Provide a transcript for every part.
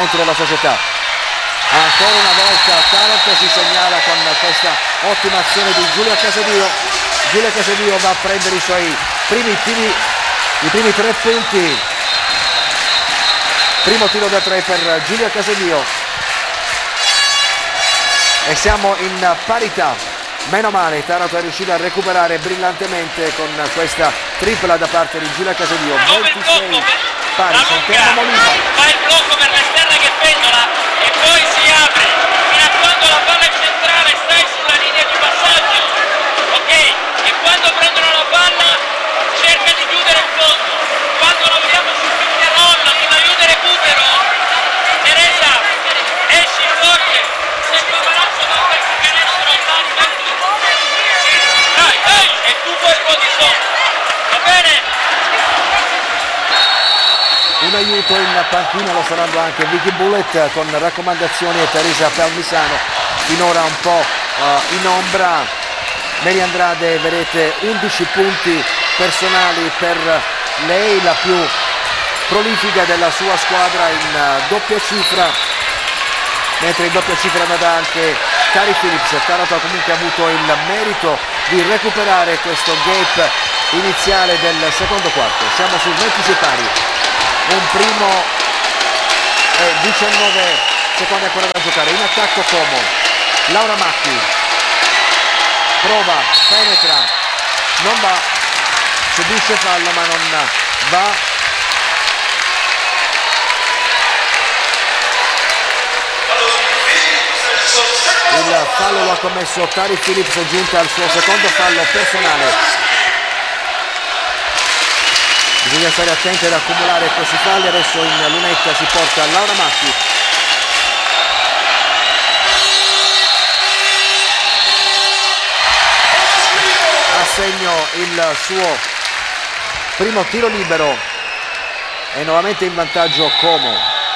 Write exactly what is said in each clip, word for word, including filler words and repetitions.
contro la società. Ancora una volta Taranto si segnala con questa ottima azione di Giulia Casadio. Giulia Casadio va a prendere i suoi primi tiri, i primi tre punti. Primo tiro da tre per Giulia Casadio e siamo in parità. Meno male, Taranto è riuscito a recuperare brillantemente con questa tripla da parte di Giulia Casadio. ventisei pari, Sentiamo Molina. Fa il blocco per l'esterna che pendola e poi si apre fino a quando la palla è centrale, stai sulla linea di passaggio, ok? E quando prendono la palla cerca di chiudere il fondo. Quando lavoriamo sul pick and roll con l'aiuto e recupero, Teresa esci forte, se il paparazzo va per il canestro, dai, dai, e tu poi il po' di sotto, va bene? Un aiuto in panchina lo sta dando anche Vicky Bullet con raccomandazioni e Teresa Palmisano finora un po' uh, in ombra. Mary Andrade, vedete, undici punti personali per lei, la più prolifica della sua squadra in uh, doppia cifra, mentre in doppia cifra è andata anche Cari Phillips. Taranto ha comunque avuto il merito di recuperare questo gap iniziale del secondo quarto. Siamo su ventisei pari. Un primo e diciannove secondi ancora da giocare. In attacco Como, Laura Macchi prova, penetra, non va, subisce fallo ma non va. Il fallo lo ha commesso Cari Phillips, giunta al suo secondo fallo personale. Bisogna stare attenti ad accumulare questi falli. Adesso in lunetta si porta Laura Macchi. A segno il suo primo tiro libero e nuovamente in vantaggio Como.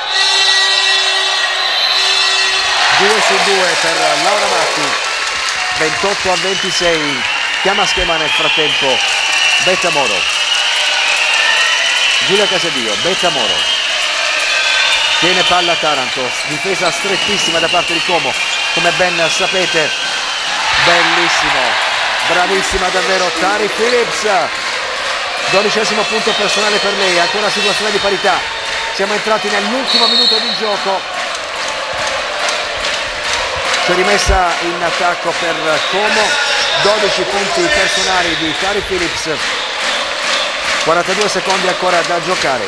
due su due per Laura Macchi. ventotto a ventisei. Chiama schema nel frattempo Betta Moro. Giulia Casadio, Betta Moro, tiene palla Taranto, difesa strettissima da parte di Como, come ben sapete. Bellissimo, bravissima davvero Cari Phillips, dodicesimo punto personale per lei, ancora situazione di parità. Siamo entrati nell'ultimo minuto di gioco, c'è rimessa in attacco per Como, dodici punti personali di Cari Phillips. quarantadue secondi ancora da giocare.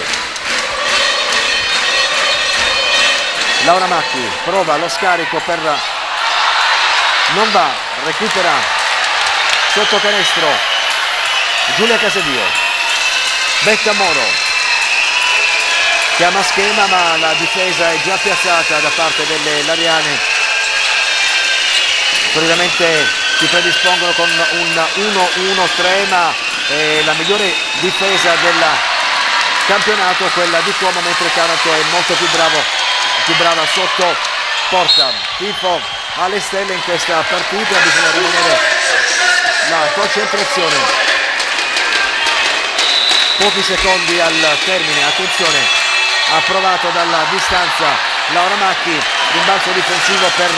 Laura Macchi prova lo scarico per... non va, recupera sotto canestro Giulia Casadio. Betta Moro chiama schema ma la difesa è già piazzata da parte delle Lariane. Solitamente si predispongono con un uno uno tre ma e la migliore difesa del campionato è quella di Como, mentre Taranto è molto più bravo, più brava sotto porta. Tifo alle stelle in questa partita, bisogna rimanere la concentrazione. Pochi secondi al termine, attenzione, approvato dalla distanza Laura Macchi, rimbalzo difensivo per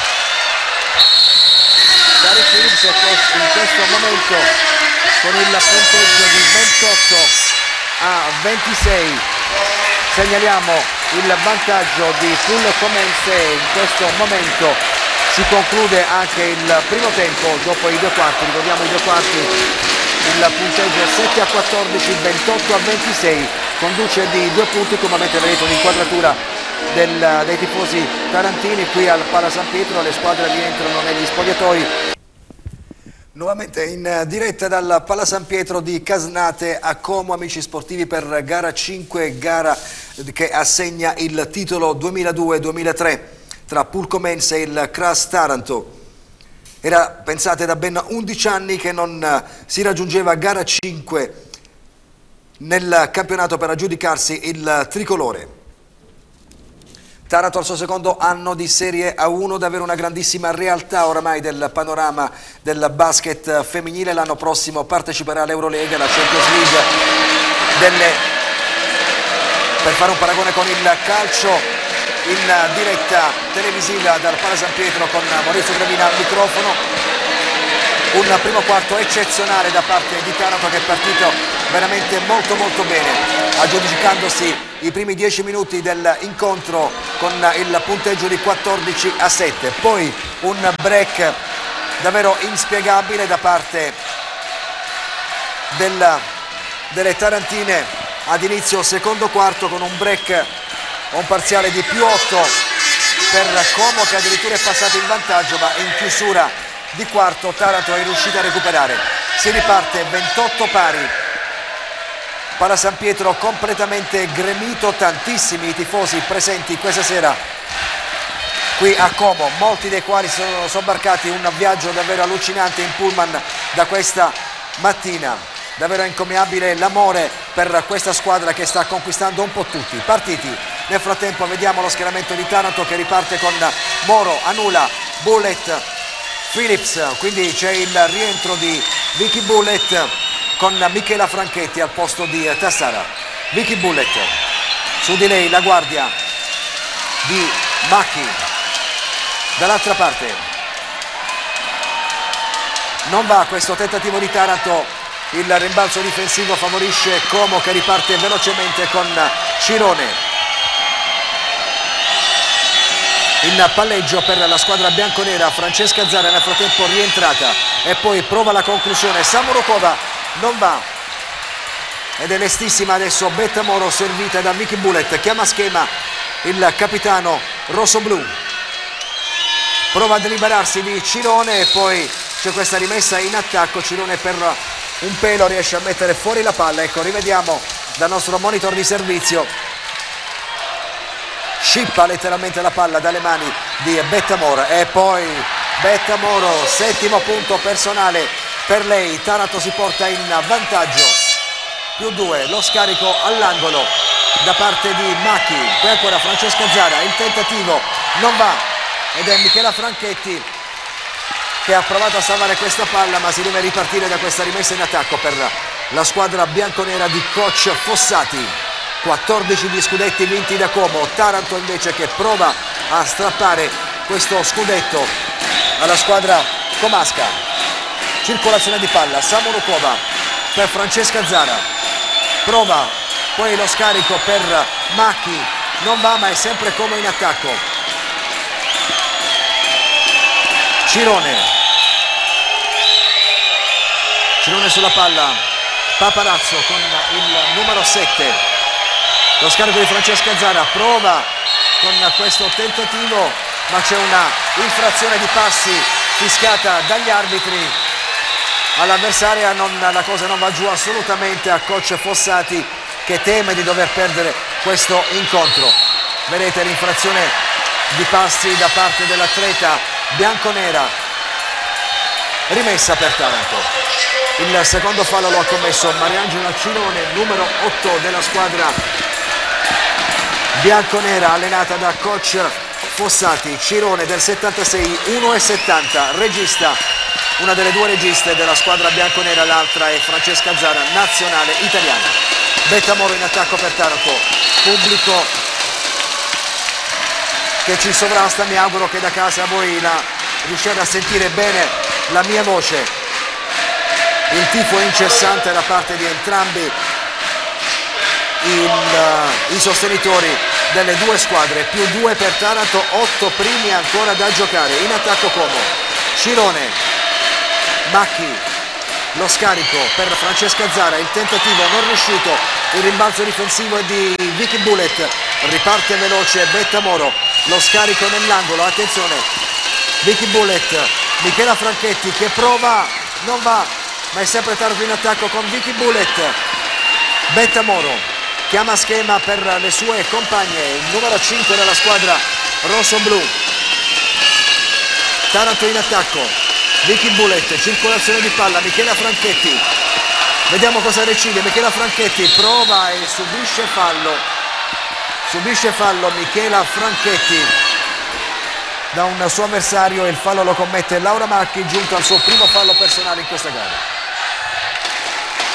Cari Phillips in questo momento con il punteggio di ventotto a ventisei. Segnaliamo il vantaggio di Pull Comense. In questo momento si conclude anche il primo tempo dopo i due quarti. Ricordiamo i due quarti, il punteggio sette a quattordici, ventotto a ventisei, conduce di due punti, come avete vedete un'inquadratura del, dei tifosi tarantini qui al Pala San Pietro. Le squadre rientrano negli spogliatoi. Nuovamente in diretta dal Pala San Pietro di Casnate a Como, amici sportivi, per gara cinque, gara che assegna il titolo duemiladue duemilatré tra Pulcomense e il Cras Taranto. Era, pensate, da ben undici anni che non si raggiungeva gara cinque nel campionato per aggiudicarsi il tricolore. Taranto al suo secondo anno di Serie A uno, davvero una grandissima realtà oramai del panorama del basket femminile. L'anno prossimo parteciperà all'Eurolega, la Champions League delle... Per fare un paragone con il calcio, in diretta televisiva dal Pala San Pietro con Maurizio Gravina al microfono. Un primo quarto eccezionale da parte di Taranto che è partito veramente molto molto bene, aggiudicandosi i primi dieci minuti dell'incontro con il punteggio di quattordici a sette. Poi un break davvero inspiegabile da parte del, delle tarantine ad inizio secondo quarto, con un break, un parziale di più otto per Como, che addirittura è passato in vantaggio, ma in chiusura di quarto Taranto è riuscita a recuperare. Si riparte ventotto pari. Pala San Pietro completamente gremito, tantissimi i tifosi presenti questa sera qui a Como, molti dei quali sono sobbarcati un viaggio davvero allucinante in pullman da questa mattina. Davvero incommiabile l'amore per questa squadra che sta conquistando un po' tutti i partiti. Nel frattempo vediamo lo schieramento di Taranto che riparte con Moro, Anula, Bullet, Phillips, quindi c'è il rientro di Vicky Bullet con Michela Franchetti al posto di Tassara. Vicky Bullet, su di lei la guardia di Macchi, dall'altra parte non va questo tentativo di Taranto, il rimbalzo difensivo favorisce Como che riparte velocemente con Cirone. In palleggio per la squadra bianconera Francesca Zara, nel frattempo rientrata, e poi prova la conclusione. Samorokova non va ed è lestissima adesso Betta Moro, servita da Vicky Bullet. Chiama schema il capitano rossoblu, prova a liberarsi di Cirone e poi c'è questa rimessa in attacco. Cirone per un pelo riesce a mettere fuori la palla. Ecco, rivediamo dal nostro monitor di servizio, scippa letteralmente la palla dalle mani di Betta Moro e poi Betta Moro, settimo punto personale per lei. Taranto si porta in vantaggio, più due, lo scarico all'angolo da parte di Macchi, poi ancora Francesca Zara, il tentativo non va ed è Michela Franchetti che ha provato a salvare questa palla, ma si deve ripartire da questa rimessa in attacco per la squadra bianconera di coach Fossati. quattordici di scudetti vinti da Como. Taranto invece che prova a strappare questo scudetto alla squadra comasca. Circolazione di palla, Samorokova per Francesca Zara, prova poi lo scarico per Macchi, non va, ma è sempre Como in attacco. Cirone, Cirone sulla palla, Paparazzo con il numero sette, lo scarico di Francesca Zara, prova con questo tentativo, ma c'è una infrazione di passi fischiata dagli arbitri all'avversaria. Non, la cosa non va giù assolutamente a coach Fossati, che teme di dover perdere questo incontro. Vedete l'infrazione di passi da parte dell'atleta bianconera, rimessa per Taranto. Il secondo fallo lo ha commesso Mariangela Cirone, numero otto della squadra bianconera allenata da coach Fossati. Cirone del settantasei, uno e settanta, regista, una delle due registe della squadra bianconera, l'altra è Francesca Zara, nazionale italiana. Betta Moro in attacco per Taranto, pubblico che ci sovrasta. Mi auguro che da casa voi la riusciate a sentire bene la mia voce. Il tifo è incessante da parte di entrambi il, uh, i sostenitori delle due squadre. Più due per Taranto, otto primi ancora da giocare. In attacco Como, Cirone, Macchi, lo scarico per Francesca Zara, il tentativo non riuscito, il rimbalzo difensivo è di Vicky Bullet, riparte veloce Betta Moro, lo scarico nell'angolo, attenzione, Vicky Bullet, Michela Franchetti che prova, non va, ma è sempre tardo in attacco con Vicky Bullet. Betta Moro chiama schema per le sue compagne, il numero cinque della squadra rosso-blu. Taranto in attacco, Vicky Bullet, circolazione di palla, Michela Franchetti, vediamo cosa decide. Michela Franchetti prova e subisce fallo, subisce fallo Michela Franchetti da un suo avversario. Il fallo lo commette Laura Macchi, giunto al suo primo fallo personale in questa gara.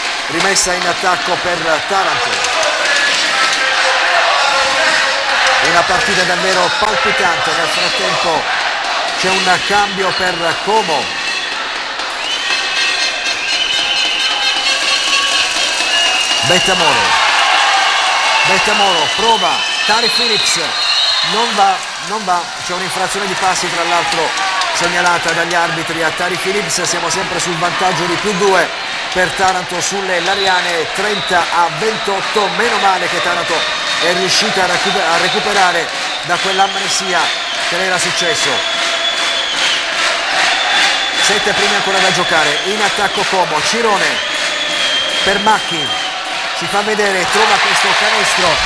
Rimessa in attacco per Taranto. In una partita davvero palpitante. Nel frattempo c'è un cambio per Como. Bettamoro, Bettamoro prova, Tari Phillips, non va, non va, c'è un'infrazione di passi tra l'altro segnalata dagli arbitri a Tari Phillips. Siamo sempre sul vantaggio di più due per Taranto sulle Lariane, trenta a ventotto. Meno male che Taranto è riuscita a, recuper- a recuperare da quell'amnesia che le era successo. Sette primi ancora da giocare, in attacco Como, Cirone per Macchi, si fa vedere, trova questo canestro,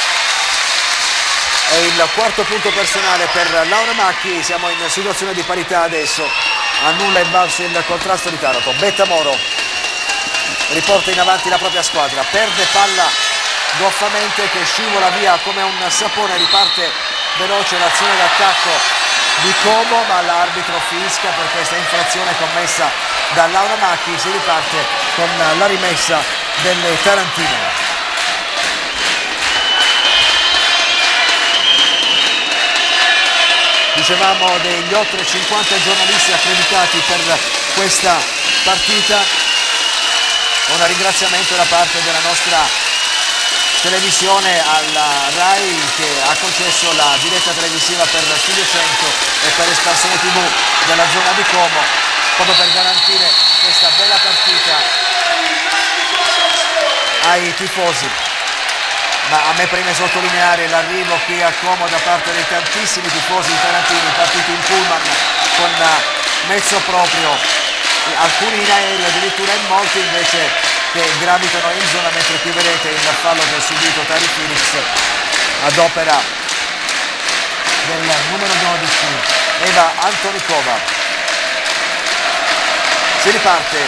è il quarto punto personale per Laura Macchi. Siamo in situazione di parità adesso, a nulla è valso il contrasto di Taranto. Bettamoro riporta in avanti la propria squadra, perde palla goffamente che scivola via come un sapone, riparte veloce l'azione d'attacco di Como, ma l'arbitro fischia per questa infrazione commessa da Laura Macchi. Si riparte con la rimessa delle tarantine. Dicevamo degli oltre cinquanta giornalisti accreditati per questa partita. Un ringraziamento da parte della nostra televisione alla RAI che ha concesso la diretta televisiva per Studio cento e per Espansione tivù della zona di Como, proprio per garantire questa bella partita ai tifosi. Ma a me preme sottolineare l'arrivo qui a Como da parte dei tantissimi tifosi tarantini partiti in pullman con mezzo proprio, alcuni in aereo, addirittura in molti invece che gravitano in zona, mentre qui vedete il fallo che ha subito Tari Phillips ad opera del numero dodici Eva Antonikova. Si riparte,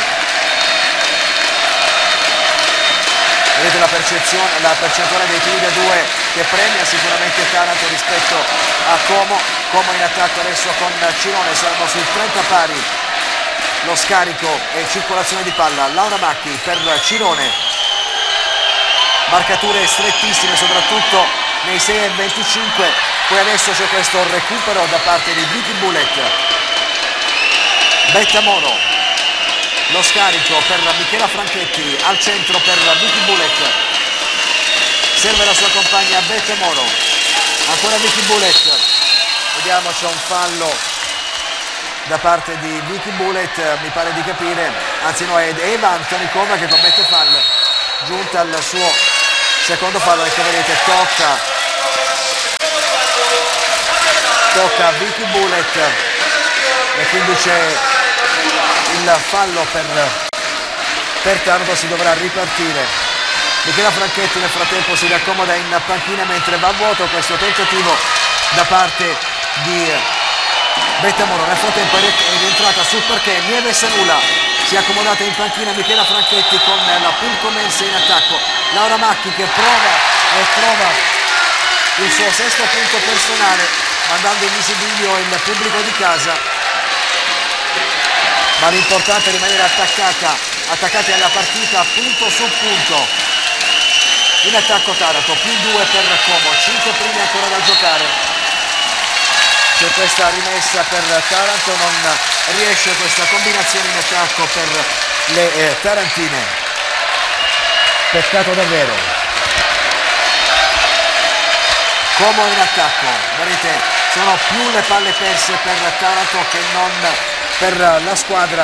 vedete la percezione, la percentuale dei tiri da due che premia sicuramente Taranto rispetto a Como. Como in attacco adesso con Cirone, siamo sul trenta pari. Lo scarico e circolazione di palla, Laura Macchi per Cirone, marcature strettissime soprattutto nei sei e venticinque. Poi adesso c'è questo recupero da parte di Vicky Bullet. Bettamoro, lo scarico per Michela Franchetti, al centro per Vicky Bullet, serve la sua compagna Bettamoro, ancora Vicky Bullet, vediamo, c'è un fallo da parte di Vicky Bullet, mi pare di capire, anzi no, è Eva Antonikova che commette fallo, giunta al suo secondo fallo. Ecco, vedete, tocca tocca a Vicky Bullet e quindi c'è il fallo per per Taranto, si dovrà ripartire. Michela Franchetti nel frattempo si riaccomoda in panchina mentre va a vuoto questo tentativo da parte di Bettamoro. Nel frattempo è rientrata sul perché Nieve Sanula, si è accomodata in panchina Michela Franchetti con la Pulcomense in attacco. Laura Macchi che prova e trova il suo sesto punto personale, mandando in visibilio il pubblico di casa, ma l'importante è rimanere attaccata, attaccati alla partita punto su punto. In attacco Taranto, più due per Como, cinque primi ancora da giocare. C'è questa rimessa per Taranto, non riesce questa combinazione in attacco per le eh, tarantine. Peccato davvero. Como in attacco, vedete, sono più le palle perse per Taranto che non per la squadra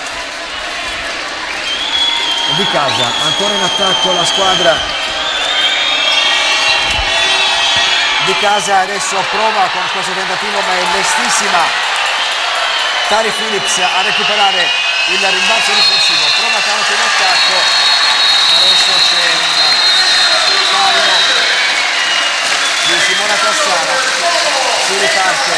di casa. Ancora in attacco la squadra di casa, adesso prova con questo tentativo ma è lestissima Tari Phillips a recuperare il rimbalzo difensivo, prova Taranto in attacco, adesso c'è un fallo di Simona Cassano, si riparte,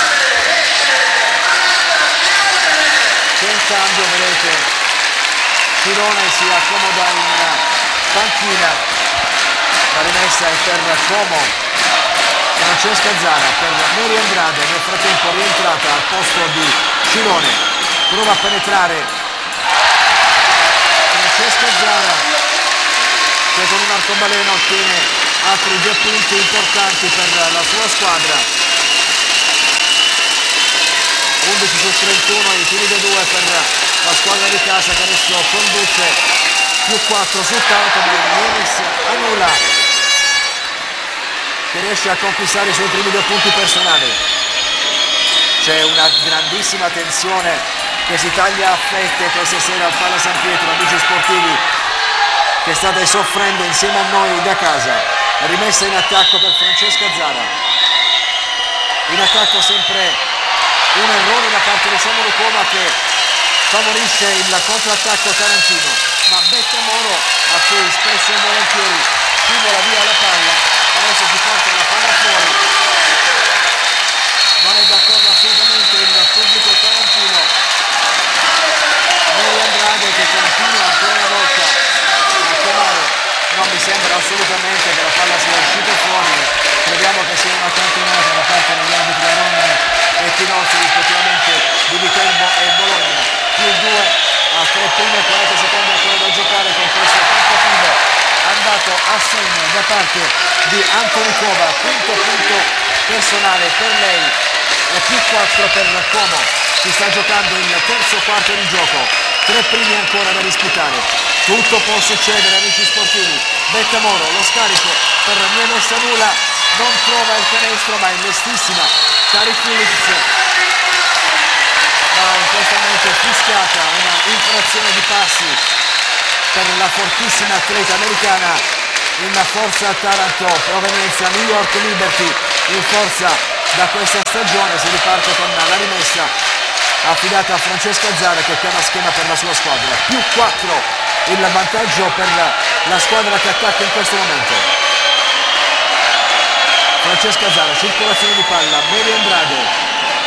c'è un cambio, vedete, Cirone si accomoda in panchina, la rimessa è per Como. Francesca Zara per Mary Andrade, nel frattempo rientrata al posto di Cirone, prova a penetrare Francesca Zara che con un arcobaleno ottiene altri due punti importanti per la sua squadra. undici su trentuno, i tiri da due per la squadra di casa che adesso conduce più quattro sul tanto, ma Nieves annulla, che riesce a conquistare i suoi primi due punti personali. C'è una grandissima tensione che si taglia a fette questa sera al Palla San Pietro, amici sportivi, che state soffrendo insieme a noi da casa. Rimessa in attacco per Francesca Zara, in attacco sempre un errore da parte di Samuel Coma che favorisce il contrattacco tarantino, ma Bettamoro, a cui spesso e volentieri scivola via la palla, adesso si porta la palla fuori. Non è d'accordo assolutamente il pubblico tarantino. Mary Andrade che continua ancora una volta a chiamare. Non mi sembra assolutamente che la palla sia uscita fuori. Crediamo che sia una campionata da parte degli arbitri Aronne e Tinozzi, rispettivamente di Viterbo e Bologna. Più due a tre prime e quaranta secondi ancora da giocare con questo tentativo andato a segno da parte di Antonikova. Quinto punto personale per lei e più quattro per Como. Si sta giocando il terzo quarto di gioco, tre primi ancora da disputare. Tutto può succedere, amici sportivi. Bettamoro, lo scarico per Nieves Anula, non trova il canestro ma è mestissima. Cari Phillips, ma in questo momento è fischiata una infrazione di passi per la fortissima atleta americana in forza Taranto, provenienza New York Liberty, in forza da questa stagione. Si riparte con la rimessa affidata a Francesca Zara che chiama schema per la sua squadra. Più quattro il vantaggio per la, la squadra che attacca in questo momento. Francesca Zara, circolazione di palla, Mary Andrade.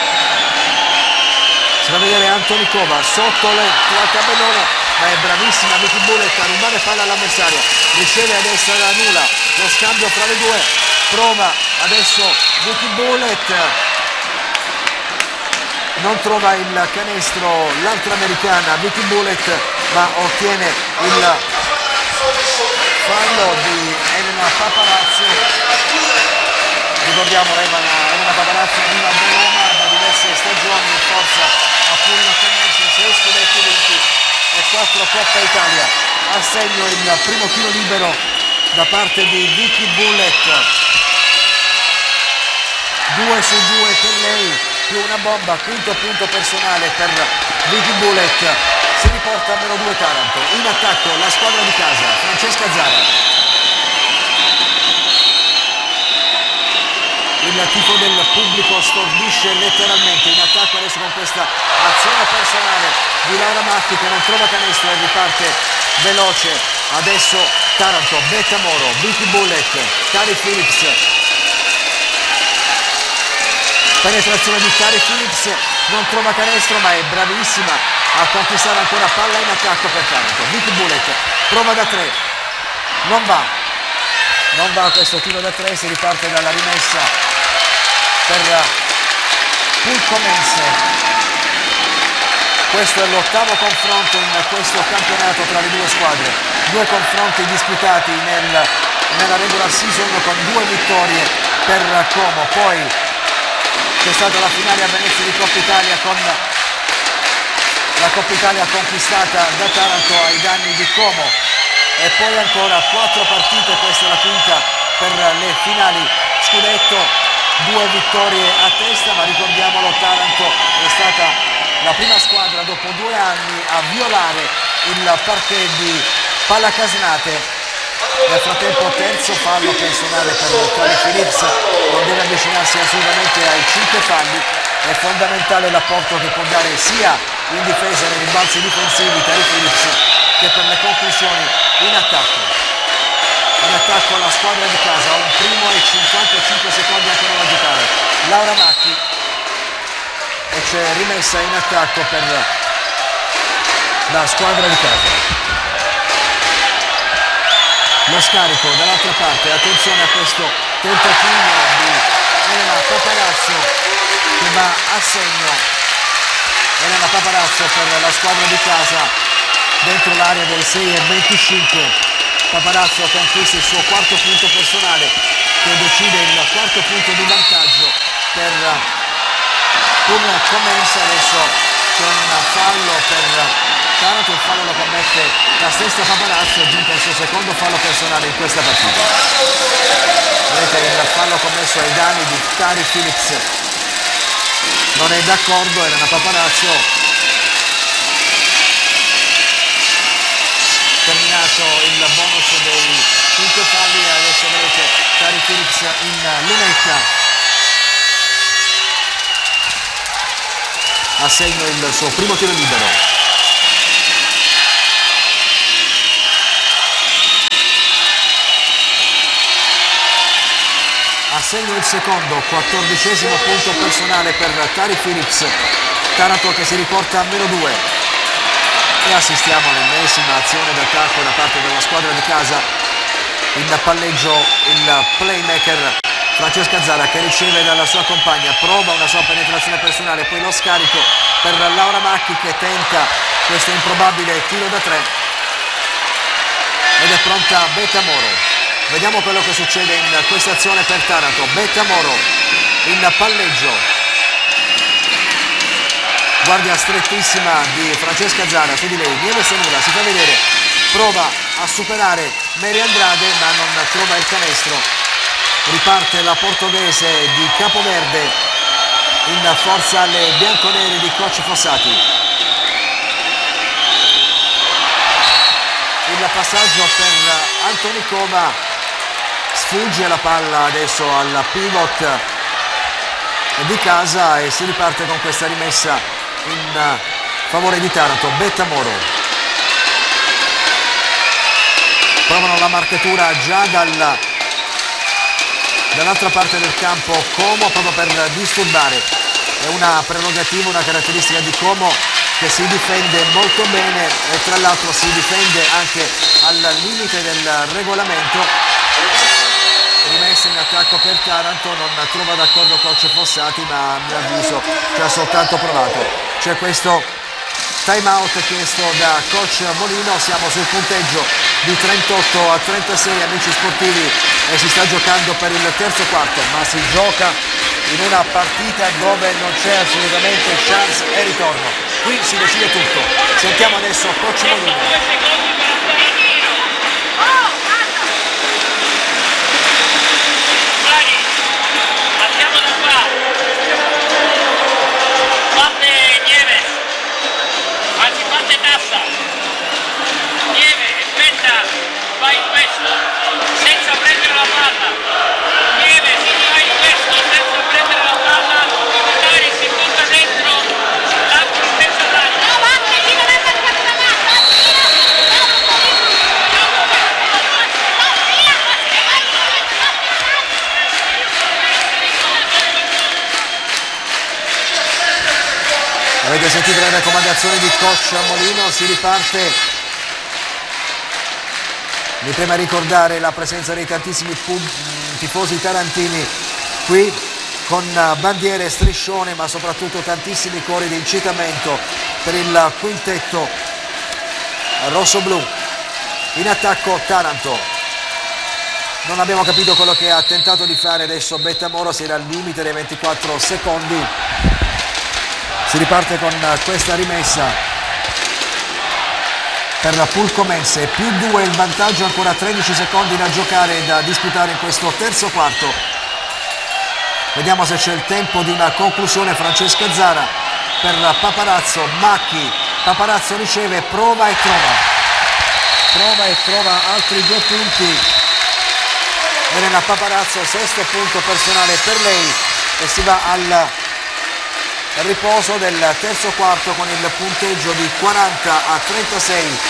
Si fa vedere Antonikova sotto le, la tabellone, ma è bravissima Vicky Bullet a rubare palla all'avversario. Riceve adesso la Anula, lo scambio fra le due. Prova adesso Vicky Bullet. Non trova il canestro l'altra americana Vicky Bullet, ma ottiene il fallo di Elena Paparazzo. Ricordiamo Elena Paparazzo arriva a Roma da diverse stagioni in forza a Puglia Canese, sei scudetti vinti e quattro Coppa Italia. A segno il primo tiro libero da parte di Vicky Bullet. Due su due per lei, più una bomba, quinto punto personale per Vicky Bullet. Si riporta a meno due Taranto. In attacco la squadra di casa, Francesca Zara. Il tifo del pubblico stordisce letteralmente. In attacco adesso con questa azione personale di Laura Matti che non trova canestro e riparte veloce. Adesso Taranto, Bettamoro, Vicky Bullet, Cari Phillips. Penetrazione di Cari Phillips, non trova canestro ma è bravissima a conquistare ancora palla in attacco per Taranto. Vicky Bullet prova da tre, non va, non va questo tiro da tre, si riparte dalla rimessa per Pulcomense. Questo è l'ottavo confronto in questo campionato tra le due squadre, due confronti disputati nel, nella regular season con due vittorie per Como, poi c'è stata la finale a Venezia di Coppa Italia con la Coppa Italia conquistata da Taranto ai danni di Como e poi ancora quattro partite, questa è la quinta per le finali scudetto, due vittorie a testa, ma ricordiamolo, Taranto è stata la prima squadra dopo due anni a violare il parquet di Pallacasnate. Nel frattempo terzo fallo personale per Cari Phillips, non deve avvicinarsi assolutamente ai cinque falli, è fondamentale l'apporto che può dare sia in difesa nei rimbalzi difensivi Cari Phillips che per le conclusioni in attacco. In attacco alla squadra di casa, un primo e cinquantacinque secondi ancora da giocare. Laura Macchi e c'è rimessa in attacco per la squadra di casa. Lo scarico dall'altra parte, attenzione a questo tentativo di Elena Paparazzo che va a segno. Elena Paparazzo per la squadra di casa dentro l'area dei sei e venticinque. Paparazzo conquista il suo quarto punto personale, che decide il quarto punto di vantaggio per Pulcomense. Adesso c'è un fallo per Taranto, il fallo lo commette la stessa Paparazzo, giunto al suo secondo fallo personale in questa partita. Vedete il fallo commesso ai danni di Tari Phillips, non è d'accordo, era una Paparazzo. Terminato il bonus dei cinque falli, adesso vedete Tari Phillips in lunetta a segno il suo primo tiro libero. A segno il secondo, quattordicesimo punto personale per Tari Phillips. Taranto che si riporta a meno due. E assistiamo all'ennesima azione d'attacco da parte della squadra di casa. In palleggio il playmaker Francesca Zara, che riceve dalla sua compagna, prova una sua penetrazione personale, poi lo scarico per Laura Macchi, che tenta questo improbabile tiro da tre, ed è pronta Beta Moro. Vediamo quello che succede in questa azione per Taranto. Beta Moro in palleggio, guardia strettissima di Francesca Zara su di lei, Nieves Nura si fa vedere, prova a superare Mary Andrade ma non trova il canestro. Riparte la portoghese di Capoverde in forza alle bianconere di coach Fossati. Il passaggio per Antonikova, sfugge la palla adesso al pivot di casa e si riparte con questa rimessa in favore di Taranto. Beta Moro, provano la marcatura già dal, dall'altra parte del campo Como, proprio per disturbare. È una prerogativa, una caratteristica di Como, che si difende molto bene e tra l'altro si difende anche al limite del regolamento. Rimessa in attacco per Taranto, non trova d'accordo coach Fossati, ma a mio avviso ci ha soltanto provato. C'è questo time out chiesto da coach Molino. Siamo sul punteggio di trentotto a trentasei, amici sportivi, e si sta giocando per il terzo quarto, ma si gioca in una partita dove non c'è assolutamente chance e ritorno. Qui si decide tutto. Sentiamo adesso coach Molino. Fai questo senza prendere la palla, Nieves fai questo senza prendere la palla, Tari si butta dentro l'altro senza dare. No, basta, chi non è marcato da mano, avete sentito le raccomandazioni di coach Molino, si riparte. Mi preme ricordare la presenza dei tantissimi tifosi tarantini qui, con bandiere, striscione, ma soprattutto tantissimi cori di incitamento per il quintetto rosso-blu. In attacco Taranto. Non abbiamo capito quello che ha tentato di fare adesso Beta Moro, si era al limite dei ventiquattro secondi. Si riparte con questa rimessa per Pulcomense, più due il vantaggio, ancora tredici secondi da giocare, da disputare in questo terzo quarto. Vediamo se c'è il tempo di una conclusione. Francesca Zara per Paparazzo, Macchi, Paparazzo riceve, prova e trova, prova e trova altri due punti. Elena Paparazzo, sesto punto personale per lei, e si va al riposo del terzo quarto con il punteggio di quaranta a trentasei.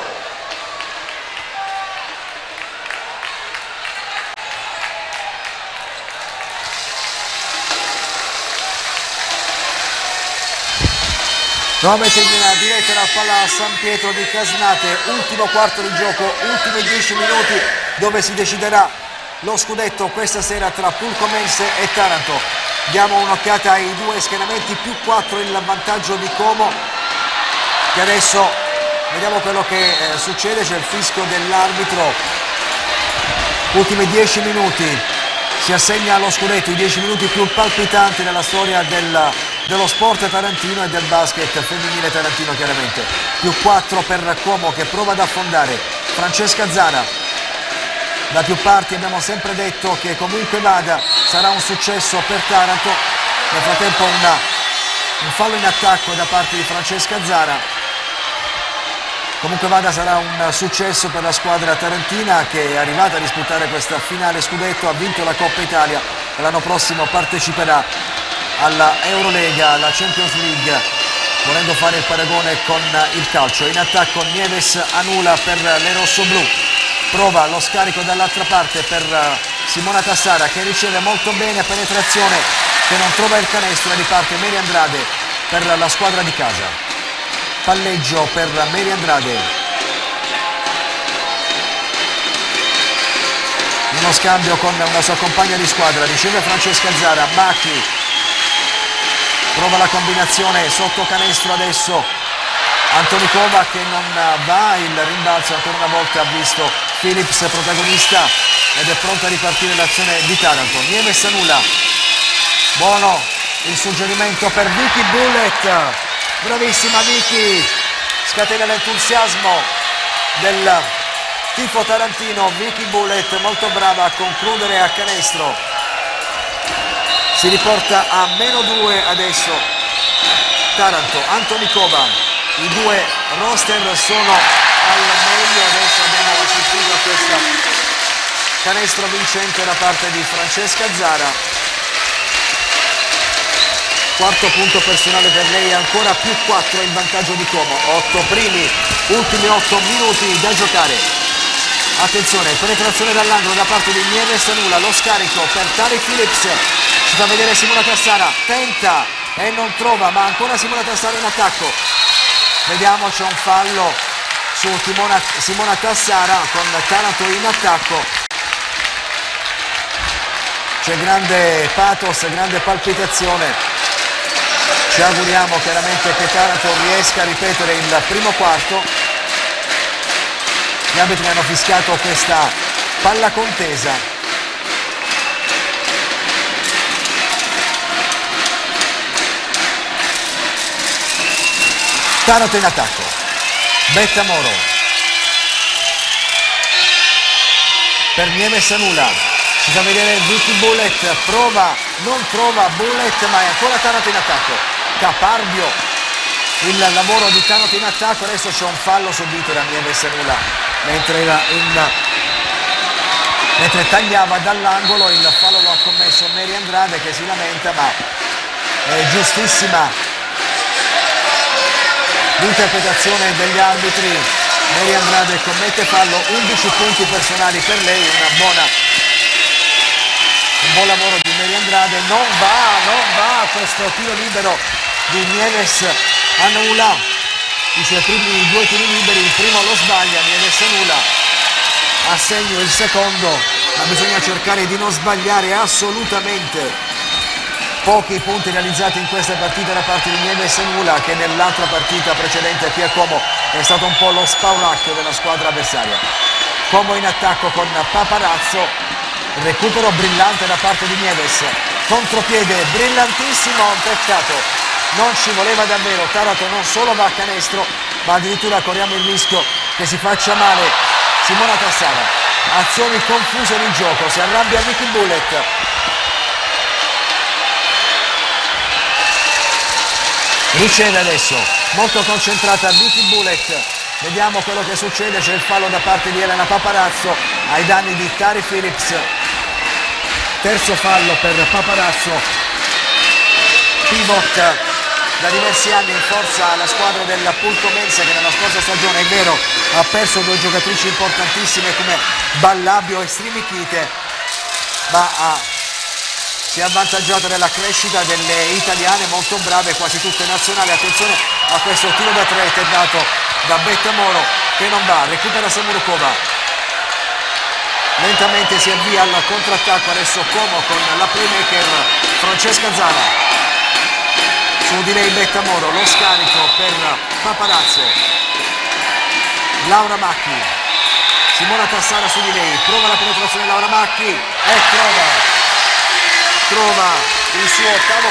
Nuovamente in diretta dal Palla San Pietro di Casnate, ultimo quarto di gioco, ultimi dieci minuti dove si deciderà lo scudetto questa sera tra Pulcomense e Taranto. Diamo un'occhiata ai due schieramenti, più quattro il vantaggio di Como, che adesso Vediamo quello che eh, succede, c'è il fischio dell'arbitro. Ultimi dieci minuti, si assegna lo scudetto, i dieci minuti più palpitanti nella storia del, dello sport tarantino e del basket femminile tarantino chiaramente. Più quattro per Cuomo che prova ad affondare Francesca Zara. Da più parti abbiamo sempre detto che comunque vada sarà un successo per Taranto. Nel frattempo una, un fallo in attacco da parte di Francesca Zara. Comunque vada sarà un successo per la squadra tarantina che è arrivata a disputare questa finale scudetto, ha vinto la Coppa Italia e l'anno prossimo parteciperà alla Eurolega, alla Champions League, volendo fare il paragone con il calcio. In attacco Nieves Anula per le rossoblù, prova lo scarico dall'altra parte per Simona Tassara che riceve molto bene, penetrazione che non trova il canestro e riparte Mary Andrade per la squadra di casa. Palleggio per Mary Andrade. Uno scambio con una sua compagna di squadra, riceve Francesca Zara, Macchi prova la combinazione sotto canestro adesso Antonikova che non va, il rimbalzo ancora una volta ha visto Phillips protagonista ed è pronta a ripartire l'azione di Taranto. Nieves Anula, buono il suggerimento per Vicky Bullet. Bravissima Vicky, scatena l'entusiasmo del tifo tarantino. Vicky Bullet molto brava a concludere a canestro. Si riporta a meno due adesso Taranto. Antonikova, i due roster sono al meglio, adesso abbiamo assistito a questo canestro vincente da parte di Francesca Zara. Quarto punto personale per lei, ancora più quattro in vantaggio di Como. Otto primi, ultimi otto minuti da giocare. Attenzione, penetrazione dall'angolo da parte di Nieves Anula, lo scarico per Tari Phillips. Ci fa vedere Simona Tassara, tenta e non trova, ma ancora Simona Tassara in attacco. Vediamo, c'è un fallo su Timona, Simona Tassara con Taranto in attacco. C'è grande pathos, grande palpitazione. Ci auguriamo chiaramente che Taranto riesca a ripetere il primo quarto. Gli arbitri hanno fischiato questa palla contesa. Taranto in attacco. Betta Moro. Per Nieves Anula. Ci fa vedere Vicky Bullet, prova, non trova Bullet, ma è ancora Taranto in attacco. Caparbio, il lavoro di Taranto in attacco, adesso c'è un fallo subito da Nieves Anula mentre, era in, mentre tagliava dall'angolo. Il fallo lo ha commesso Mary Andrade che si lamenta, ma è giustissima l'interpretazione degli arbitri. Mary Andrade commette fallo, undici punti personali per lei, una buona un buon lavoro di Mary Andrade. Non va, non va questo tiro libero di Nieves Anula, i suoi primi due tiri liberi, il primo lo sbaglia Nieves Anula, a segno il secondo, ma bisogna cercare di non sbagliare assolutamente. Pochi punti realizzati in questa partita da parte di Nieves Anula, che nell'altra partita precedente qui a Como è stato un po' lo spauracchio della squadra avversaria. Como in attacco con Paparazzo. Recupero brillante da parte di Nieves, contropiede brillantissimo, un peccato, non ci voleva davvero. Taranto non solo va a canestro, ma addirittura corriamo il rischio che si faccia male Simona Tassara. Azioni confuse di gioco, si arrabbia Vicky Bullet. Riceve adesso, molto concentrata Vicky Bullet. Vediamo quello che succede, c'è il fallo da parte di Elena Paparazzo ai danni di Tari Phillips. Terzo fallo per Paparazzo, pivot da diversi anni in forza alla squadra del Pulco Mensa, che nella scorsa stagione, è vero, ha perso due giocatrici importantissime come Ballabio e Strimichite, ma ha, si è avvantaggiata della crescita delle italiane molto brave, quasi tutte nazionali. Attenzione a questo tiro da tre tentato da Betta Moro che non va, recupera Samurukova. Lentamente si avvia al contrattacco adesso Como con la playmaker Francesca Zara. Su di lei Betta Moro, lo scarico per Paparazzo. Laura Macchi, Simona Tassara su di lei, prova la penetrazione Laura Macchi e trova, trova il suo ottavo